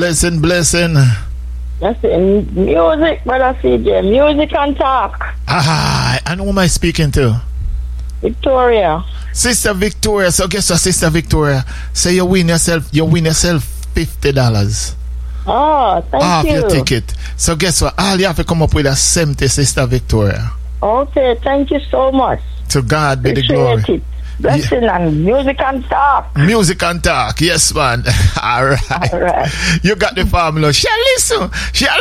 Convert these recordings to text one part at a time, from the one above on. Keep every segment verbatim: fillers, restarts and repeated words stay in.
Blessing, blessing. Blessing. Music, brother C J. Music and talk. Ah, and who am I speaking to? Victoria. Sister Victoria. So guess what, Sister Victoria? Say you win yourself, you win yourself fifty dollars. Oh, thank off you. Your ticket. So guess what? All you have to come up with a seventy, Sister Victoria. Okay, thank you so much. To God be the glory. It. Blessing yeah. and music and talk. Music and talk, yes, man. All right. All right. You got the formula. Shall listen. Shall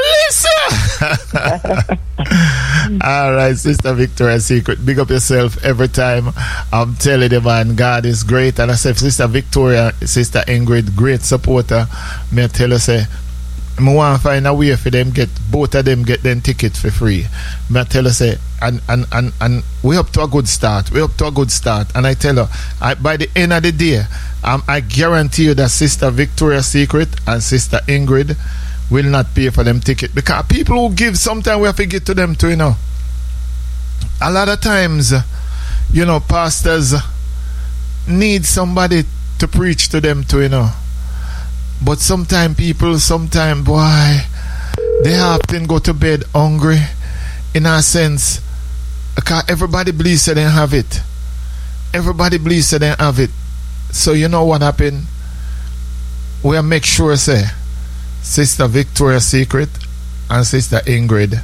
listen. All right, Sister Victoria Secret. Big up yourself every time. I'm telling you, man, God is great. And I say, Sister Victoria, Sister Ingrid, great supporter. May I tell you, say, I want to find a way for them get both of them get them tickets for free. May I tell you, say, and and and and we up to a good start. We up to a good start. And I tell you, I, by the end of the day, um, I guarantee you that Sister Victoria Secret and Sister Ingrid will not pay for them ticket, because people who give, sometimes we have to get to them too. You know, a lot of times, you know, pastors need somebody to preach to them too. You know. But sometimes people, sometimes, boy, they often go to bed hungry, in a sense, because everybody believes that they have it. Everybody believes that they have it. So you know what happened? We'll make sure, say, Sister Victoria Secret and Sister Ingrid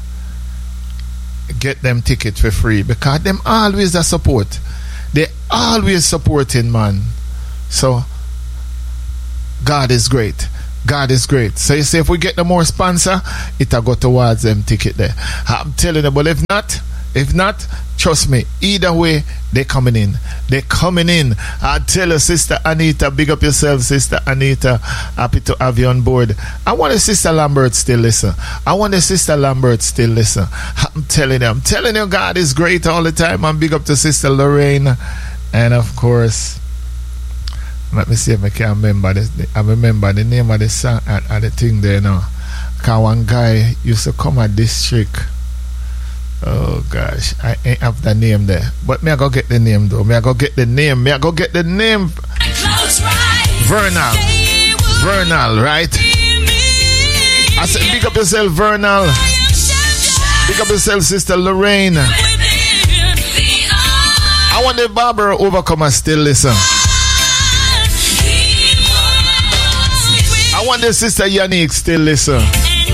get them tickets for free, because them always a support. They always supporting, man. So God is great. God is great. So you say if we get the more sponsor, it'll go towards them ticket there. I'm telling you, but if not, if not, trust me, either way, they're coming in. They're coming in. I tell you, Sister Anita, big up yourself, Sister Anita. Happy to have you on board. I want the Sister Lambert still listen. I want the Sister Lambert still listen. I'm telling you, I'm telling you, God is great all the time. I'm big up to Sister Lorraine. And of course, let me see if I can remember this. I remember the name of the song and, and the thing there now. Because one guy used to come at District. Oh gosh, I ain't have the name there. But me I go get the name though. Me I go get the name. Me I go get the name. Vernal. Vernal, right? I said big up yourself, Vernal. Big up yourself, Sister Lorraine. I want the Barbara Overcomer still listen. I want the Sister Yannick still listen.